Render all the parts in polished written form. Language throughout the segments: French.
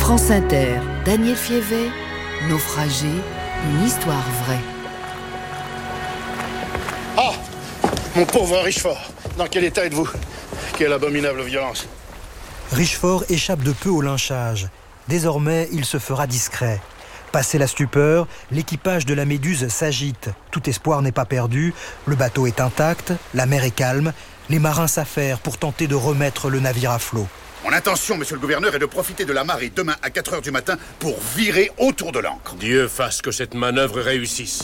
France Inter, Daniel Fievet, Naufragé, une histoire vraie. Ah, mon pauvre Richefort, dans quel état êtes-vous? Quelle abominable violence. Richefort échappe de peu au lynchage. Désormais, il se fera discret. Passé la stupeur, l'équipage de la Méduse s'agite. Tout espoir n'est pas perdu, le bateau est intact, la mer est calme. Les marins s'affairent pour tenter de remettre le navire à flot. Mon intention, monsieur le gouverneur, est de profiter de la marée demain à 4h du matin pour virer autour de l'ancre. Dieu fasse que cette manœuvre réussisse.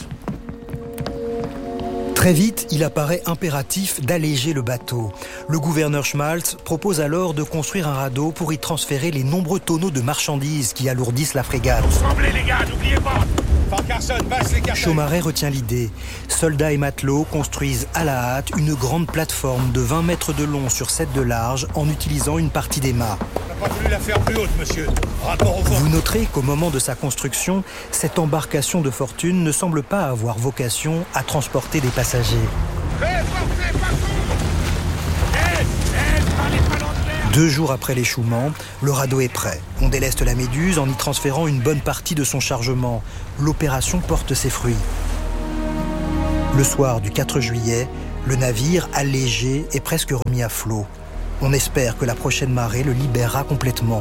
Très vite, il apparaît impératif d'alléger le bateau. Le gouverneur Schmaltz propose alors de construire un radeau pour y transférer les nombreux tonneaux de marchandises qui alourdissent la frégate. Tremblez les gars, n'oubliez pas. Chaumaret retient l'idée. Soldats et matelots construisent à la hâte une grande plateforme de 20 mètres de long sur 7 de large en utilisant une partie des mâts. On n'a pas voulu la faire plus haute, monsieur. Rapport au vent. Vous noterez qu'au moment de sa construction, cette embarcation de fortune ne semble pas avoir vocation à transporter des passagers. 2 jours après l'échouement, le radeau est prêt. On déleste la Méduse en y transférant une bonne partie de son chargement. L'opération porte ses fruits. Le soir du 4 juillet, le navire, allégé, est presque remis à flot. On espère que la prochaine marée le libérera complètement.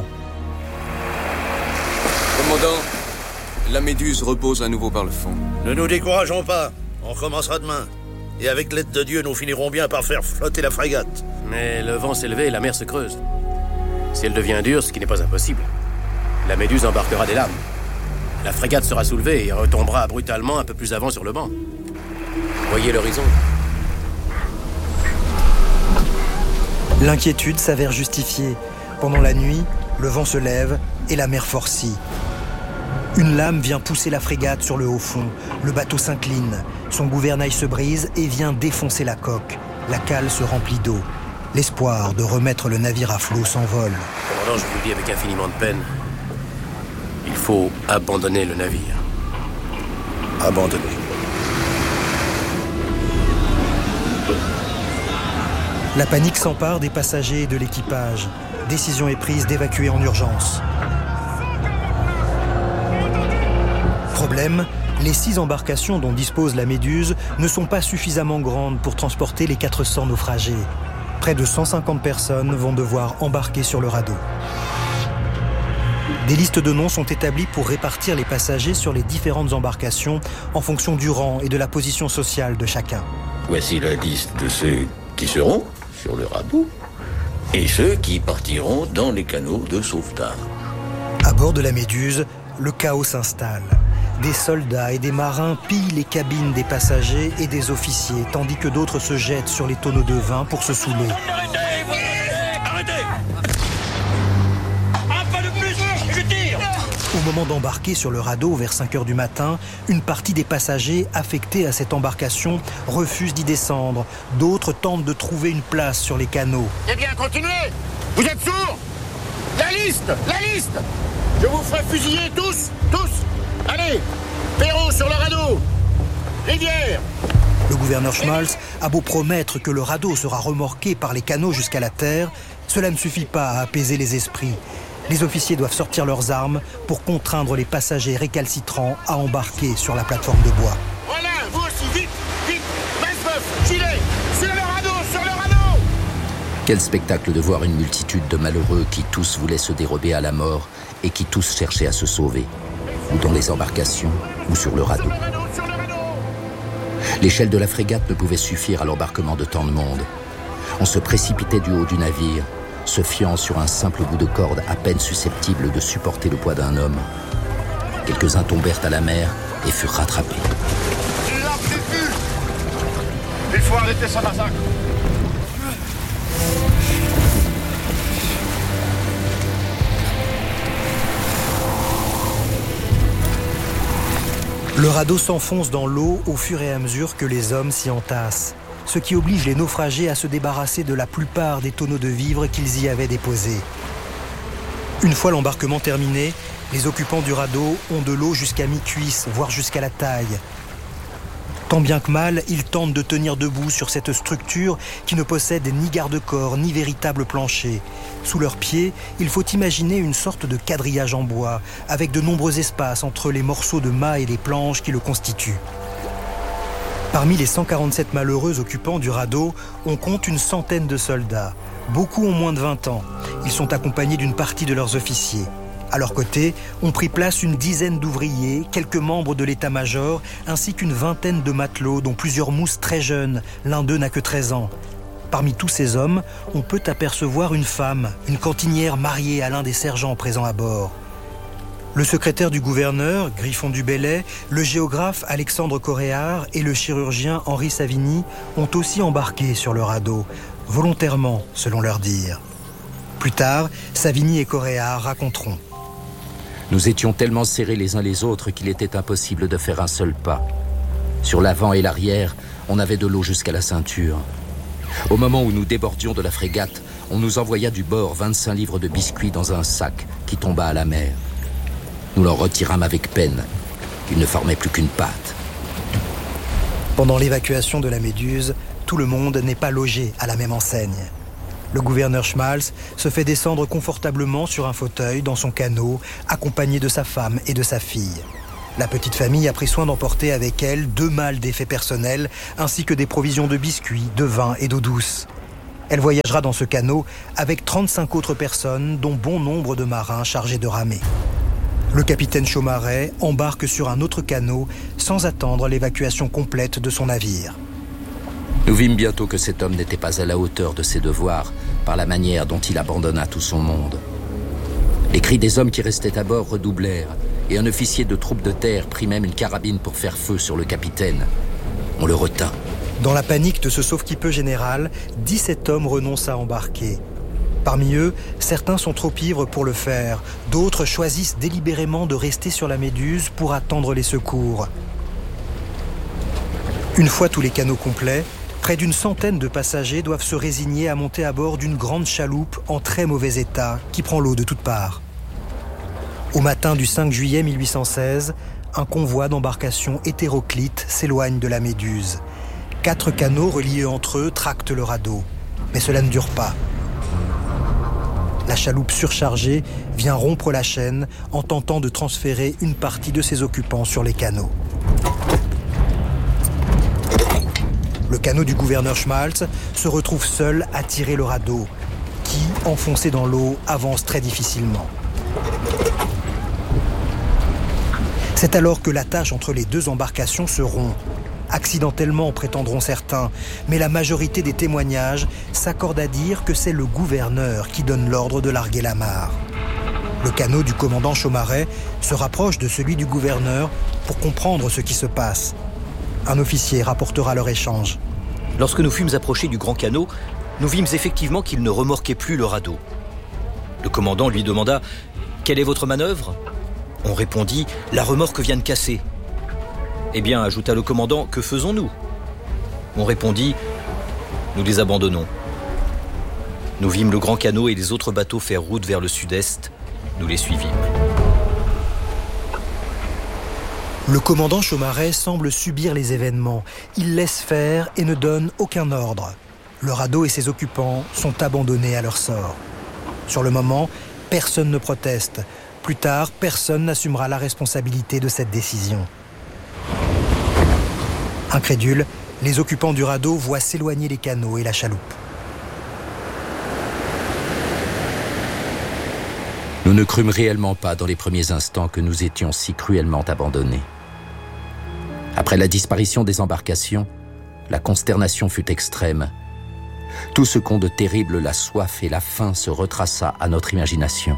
Commandant, la Méduse repose à nouveau par le fond. Ne nous décourageons pas, on recommencera demain. Et avec l'aide de Dieu, nous finirons bien par faire flotter la frégate. Mais le vent s'est levé et la mer se creuse. Si elle devient dure, ce qui n'est pas impossible, la Méduse embarquera des lames. La frégate sera soulevée et retombera brutalement un peu plus avant sur le banc. Voyez l'horizon. L'inquiétude s'avère justifiée. Pendant la nuit, le vent se lève et la mer forcit. Une lame vient pousser la frégate sur le haut fond. Le bateau s'incline. Son gouvernail se brise et vient défoncer la coque. La cale se remplit d'eau. L'espoir de remettre le navire à flot s'envole. Commandant, je vous le dis avec infiniment de peine. Il faut abandonner le navire. Abandonner. La panique s'empare des passagers et de l'équipage. Décision est prise d'évacuer en urgence. Problème, les 6 embarcations dont dispose la Méduse ne sont pas suffisamment grandes pour transporter les 400 naufragés. Près de 150 personnes vont devoir embarquer sur le radeau. Des listes de noms sont établies pour répartir les passagers sur les différentes embarcations en fonction du rang et de la position sociale de chacun. Voici la liste de ceux qui seront sur le radeau et ceux qui partiront dans les canots de sauvetage. À bord de la Méduse, le chaos s'installe. Des soldats et des marins pillent les cabines des passagers et des officiers, tandis que d'autres se jettent sur les tonneaux de vin pour se saouler. Arrêtez! Un pas de plus, je tire! Au moment d'embarquer sur le radeau vers 5h du matin, une partie des passagers affectés à cette embarcation refusent d'y descendre. D'autres tentent de trouver une place sur les canots. Eh bien, continuez! Vous êtes sourds? La liste! La liste! Je vous ferai fusiller tous! Tous! Allez! Perrault sur le radeau! Rivière! Le gouverneur Schmaltz a beau promettre que le radeau sera remorqué par les canots jusqu'à la terre, cela ne suffit pas à apaiser les esprits. Les officiers doivent sortir leurs armes pour contraindre les passagers récalcitrants à embarquer sur la plateforme de bois. Voilà! Vous aussi! Vite! Vite! Masse-neuf! Gilet! Sur le radeau! Sur le radeau! Quel spectacle de voir une multitude de malheureux qui tous voulaient se dérober à la mort et qui tous cherchaient à se sauver, ou dans les embarcations, ou sur le radeau. L'échelle de la frégate ne pouvait suffire à l'embarquement de tant de monde. On se précipitait du haut du navire, se fiant sur un simple bout de corde à peine susceptible de supporter le poids d'un homme. Quelques-uns tombèrent à la mer et furent rattrapés. Il faut arrêter ce massacre! Le radeau s'enfonce dans l'eau au fur et à mesure que les hommes s'y entassent, ce qui oblige les naufragés à se débarrasser de la plupart des tonneaux de vivres qu'ils y avaient déposés. Une fois l'embarquement terminé, les occupants du radeau ont de l'eau jusqu'à mi-cuisse, voire jusqu'à la taille. Tant bien que mal, ils tentent de tenir debout sur cette structure qui ne possède ni garde-corps, ni véritable plancher. Sous leurs pieds, il faut imaginer une sorte de quadrillage en bois, avec de nombreux espaces entre les morceaux de mât et les planches qui le constituent. Parmi les 147 malheureux occupants du radeau, on compte une centaine de soldats. Beaucoup ont moins de 20 ans. Ils sont accompagnés d'une partie de leurs officiers. À leur côté, ont pris place une dizaine d'ouvriers, quelques membres de l'état-major, ainsi qu'une vingtaine de matelots, dont plusieurs mousses très jeunes. L'un d'eux n'a que 13 ans. Parmi tous ces hommes, on peut apercevoir une femme, une cantinière mariée à l'un des sergents présents à bord. Le secrétaire du gouverneur, Griffon du Bellay, le géographe Alexandre Coréard et le chirurgien Henri Savigny ont aussi embarqué sur le radeau, volontairement, selon leur dire. Plus tard, Savigny et Coréard raconteront. Nous étions tellement serrés les uns les autres qu'il était impossible de faire un seul pas. Sur l'avant et l'arrière, on avait de l'eau jusqu'à la ceinture. Au moment où nous débordions de la frégate, on nous envoya du bord 25 livres de biscuits dans un sac qui tomba à la mer. Nous l'en retirâmes avec peine. Il ne formait plus qu'une patte. Pendant l'évacuation de la Méduse, tout le monde n'est pas logé à la même enseigne. Le gouverneur Schmalz se fait descendre confortablement sur un fauteuil dans son canot, accompagné de sa femme et de sa fille. La petite famille a pris soin d'emporter avec elle 2 malles d'effets personnels, ainsi que des provisions de biscuits, de vin et d'eau douce. Elle voyagera dans ce canot avec 35 autres personnes, dont bon nombre de marins chargés de ramer. Le capitaine Chaumaret embarque sur un autre canot sans attendre l'évacuation complète de son navire. Nous vîmes bientôt que cet homme n'était pas à la hauteur de ses devoirs par la manière dont il abandonna tout son monde. Les cris des hommes qui restaient à bord redoublèrent et un officier de troupe de terre prit même une carabine pour faire feu sur le capitaine. On le retint. Dans la panique de ce sauve-qui-peut général, 17 hommes renoncent à embarquer. Parmi eux, certains sont trop ivres pour le faire. D'autres choisissent délibérément de rester sur la Méduse pour attendre les secours. Une fois tous les canots complets, près d'une centaine de passagers doivent se résigner à monter à bord d'une grande chaloupe en très mauvais état qui prend l'eau de toutes parts. Au matin du 5 juillet 1816, un convoi d'embarcations hétéroclites s'éloigne de la Méduse. 4 canots reliés entre eux tractent le radeau. Mais cela ne dure pas. La chaloupe surchargée vient rompre la chaîne en tentant de transférer une partie de ses occupants sur les canots. Le canot du gouverneur Schmalz se retrouve seul à tirer le radeau, qui, enfoncé dans l'eau, avance très difficilement. C'est alors que la tâche entre les 2 embarcations se rompt. Accidentellement, prétendront certains, mais la majorité des témoignages s'accordent à dire que c'est le gouverneur qui donne l'ordre de larguer l'amarre. Le canot du commandant Chaumaret se rapproche de celui du gouverneur pour comprendre ce qui se passe. Un officier rapportera leur échange. Lorsque nous fûmes approchés du grand canot, nous vîmes effectivement qu'il ne remorquait plus le radeau. Le commandant lui demanda « Quelle est votre manœuvre ?» On répondit « La remorque vient de casser. » Eh bien, ajouta le commandant, que faisons-nous ? On répondit « Nous les abandonnons. » Nous vîmes le grand canot et les autres bateaux faire route vers le sud-est. Nous les suivîmes. Le commandant Chaumaret semble subir les événements. Il laisse faire et ne donne aucun ordre. Le radeau et ses occupants sont abandonnés à leur sort. Sur le moment, personne ne proteste. Plus tard, personne n'assumera la responsabilité de cette décision. Incrédules, les occupants du radeau voient s'éloigner les canots et la chaloupe. Nous ne crûmes réellement pas dans les premiers instants que nous étions si cruellement abandonnés. Après la disparition des embarcations, la consternation fut extrême. Tout ce qu'ont de terrible la soif et la faim se retraça à notre imagination.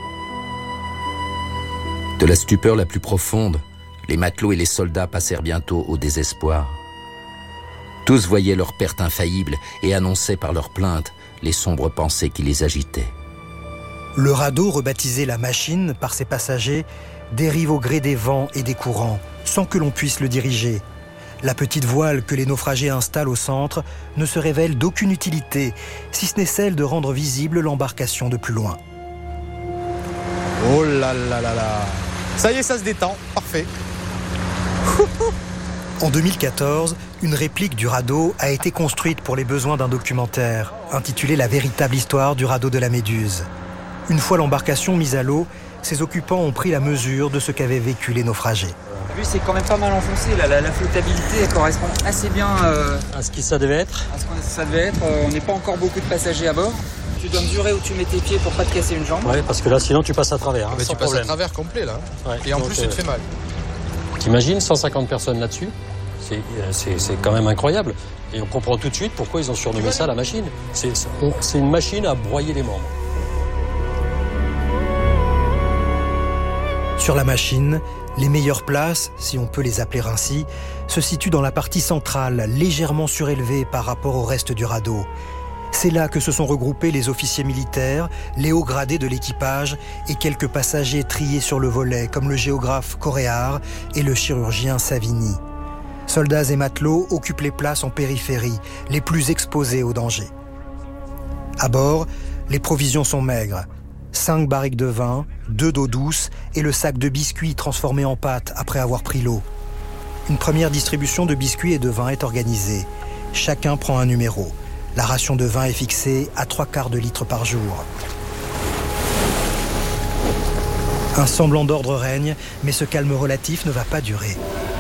De la stupeur la plus profonde, les matelots et les soldats passèrent bientôt au désespoir. Tous voyaient leur perte infaillible et annonçaient par leurs plaintes les sombres pensées qui les agitaient. Le radeau, rebaptisé la Machine par ses passagers, dérive au gré des vents et des courants, sans que l'on puisse le diriger. La petite voile que les naufragés installent au centre ne se révèle d'aucune utilité, si ce n'est celle de rendre visible l'embarcation de plus loin. Oh là là là là. Ça y est, ça se détend. Parfait. En 2014, une réplique du radeau a été construite pour les besoins d'un documentaire, intitulé « La véritable histoire du radeau de la Méduse ». Une fois l'embarcation mise à l'eau, ses occupants ont pris la mesure de ce qu'avaient vécu les naufragés. Lui, c'est quand même pas mal enfoncé, là. La flottabilité, elle correspond assez bien à ce que ça devait être. On n'est pas encore beaucoup de passagers à bord. Tu dois mesurer où tu mets tes pieds pour pas te casser une jambe. Oui, parce que là, sinon, tu passes à travers. Mais tu passes à travers complet, là. Ouais, et en plus, tu te fais mal. T'imagines 150 personnes là-dessus ? C'est quand même incroyable. Et on comprend tout de suite pourquoi ils ont surnommé ça la machine. C'est une machine à broyer les membres. Sur la machine, les meilleures places, si on peut les appeler ainsi, se situent dans la partie centrale, légèrement surélevée par rapport au reste du radeau. C'est là que se sont regroupés les officiers militaires, les hauts gradés de l'équipage et quelques passagers triés sur le volet, comme le géographe Coréard et le chirurgien Savini. Soldats et matelots occupent les places en périphérie, les plus exposés au danger. À bord, les provisions sont maigres. 5 barriques de vin, 2 d'eau douce et le sac de biscuits transformé en pâte après avoir pris l'eau. Une première distribution de biscuits et de vin est organisée. Chacun prend un numéro. La ration de vin est fixée à 3/4 de litre par jour. Un semblant d'ordre règne, mais ce calme relatif ne va pas durer.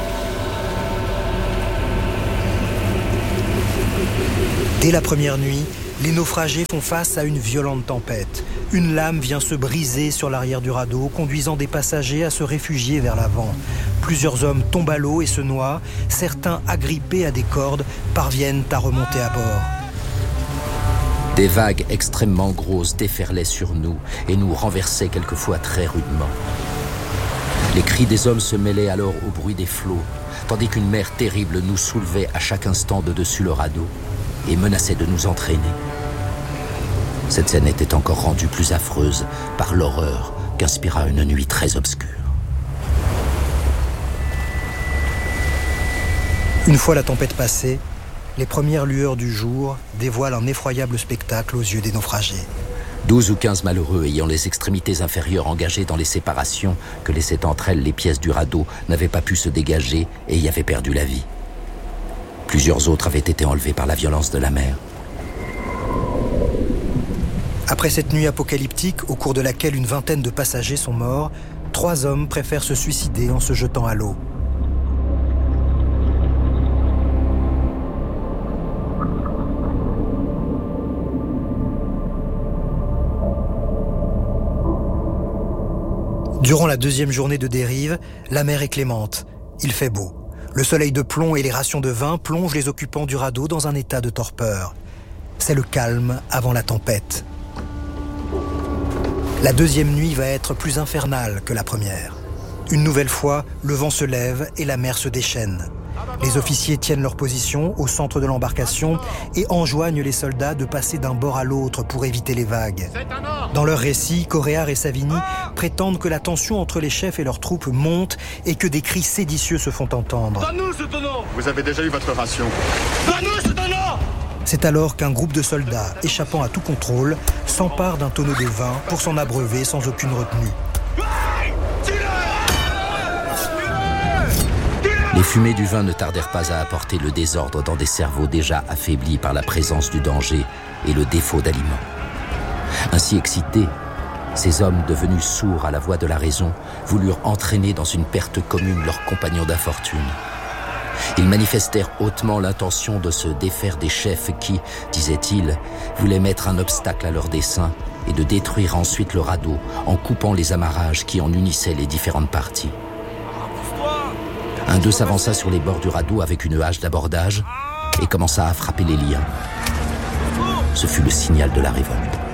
Dès la première nuit, les naufragés font face à une violente tempête. Une lame vient se briser sur l'arrière du radeau, conduisant des passagers à se réfugier vers l'avant. Plusieurs hommes tombent à l'eau et se noient. Certains, agrippés à des cordes, parviennent à remonter à bord. Des vagues extrêmement grosses déferlaient sur nous et nous renversaient quelquefois très rudement. Les cris des hommes se mêlaient alors au bruit des flots, tandis qu'une mer terrible nous soulevait à chaque instant de dessus le radeau et menaçait de nous entraîner. Cette scène était encore rendue plus affreuse par l'horreur qu'inspira une nuit très obscure. Une fois la tempête passée, les premières lueurs du jour dévoilent un effroyable spectacle aux yeux des naufragés. 12 ou 15 malheureux ayant les extrémités inférieures engagées dans les séparations que laissaient entre elles les pièces du radeau n'avaient pas pu se dégager et y avaient perdu la vie. Plusieurs autres avaient été enlevés par la violence de la mer. Après cette nuit apocalyptique, au cours de laquelle une vingtaine de passagers sont morts, 3 hommes préfèrent se suicider en se jetant à l'eau. Durant la 2e journée de dérive, la mer est clémente. Il fait beau. Le soleil de plomb et les rations de vin plongent les occupants du radeau dans un état de torpeur. C'est le calme avant la tempête. La 2e nuit va être plus infernale que la première. Une nouvelle fois, le vent se lève et la mer se déchaîne. Les officiers tiennent leur position au centre de l'embarcation et enjoignent les soldats de passer d'un bord à l'autre pour éviter les vagues. Dans leur récit, Coréard et Savini prétendent que la tension entre les chefs et leurs troupes monte et que des cris séditieux se font entendre. Donne-nous ce tonneau! Vous avez déjà eu votre ration. Donne-nous ce tonneau! C'est alors qu'un groupe de soldats, échappant à tout contrôle, s'empare d'un tonneau de vin pour s'en abreuver sans aucune retenue. Les fumées du vin ne tardèrent pas à apporter le désordre dans des cerveaux déjà affaiblis par la présence du danger et le défaut d'aliments. Ainsi excités, ces hommes, devenus sourds à la voix de la raison, voulurent entraîner dans une perte commune leurs compagnons d'infortune. Ils manifestèrent hautement l'intention de se défaire des chefs qui, disaient-ils, voulaient mettre un obstacle à leur dessein et de détruire ensuite le radeau en coupant les amarrages qui en unissaient les différentes parties. Un d'eux s'avança sur les bords du radeau avec une hache d'abordage et commença à frapper les liens. Ce fut le signal de la révolte.